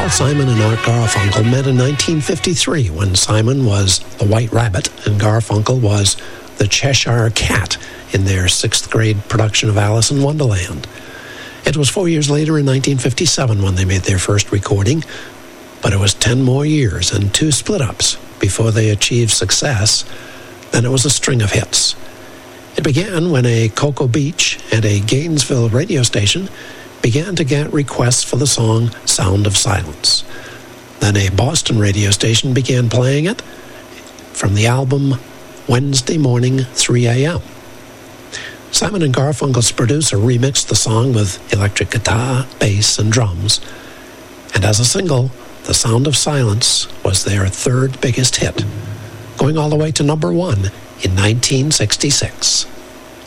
Paul Simon and Art Garfunkel met in 1953 when Simon was the White Rabbit and Garfunkel was the Cheshire Cat in their 6th grade production of Alice in Wonderland. It was 4 years later in 1957 when they made their first recording, but it was 10 more years and 2 split-ups before they achieved success. Then it was a string of hits. It began when a Cocoa Beach and a Gainesville radio station began to get requests for the song Sound of Silence. Then a Boston radio station began playing it from the album Wednesday Morning 3 a.m. Simon and Garfunkel's producer remixed the song with electric guitar, bass, and drums. And as a single, The Sound of Silence was their 3rd biggest hit, going all the way to number 1 in 1966.